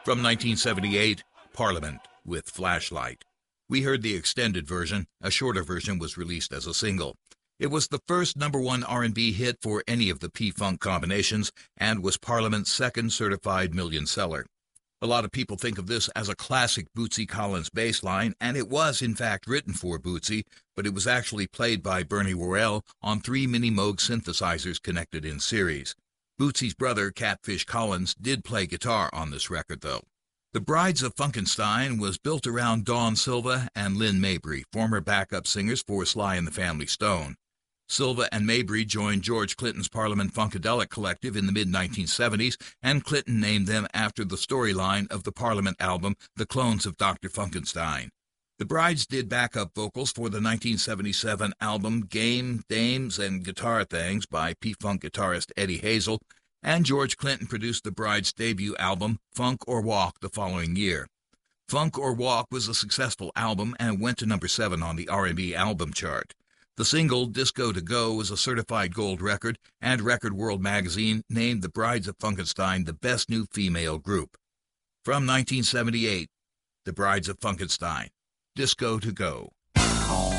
From 1978, Parliament with Flashlight. We heard the extended version. A shorter version was released as a single. It was the first #1 R&B hit for any of the P-Funk combinations and was Parliament's second certified million seller. A lot of people think of this as a classic Bootsy Collins bass line, and it was in fact written for Bootsy, but it was actually played by Bernie Worrell on 3 Mini Moog synthesizers connected in series. Bootsy's brother, Catfish Collins, did play guitar on this record, though. The Brides of Funkenstein was built around Dawn Silva and Lynn Mabry, former backup singers for Sly and the Family Stone. Silva and Mabry joined George Clinton's Parliament Funkadelic Collective in the mid-1970s, and Clinton named them after the storyline of the Parliament album, The Clones of Dr. Funkenstein. The Brides did backup vocals for the 1977 album Game, Dames, and Guitar Things by P-Funk guitarist Eddie Hazel, and George Clinton produced the Brides' debut album, Funk or Walk, the following year. Funk or Walk was a successful album and went to number 7 on the R&B album chart. The single, Disco to Go, was a certified gold record, and Record World magazine named the Brides of Funkenstein the best new female group. From 1978, The Brides of Funkenstein, Disco to Go.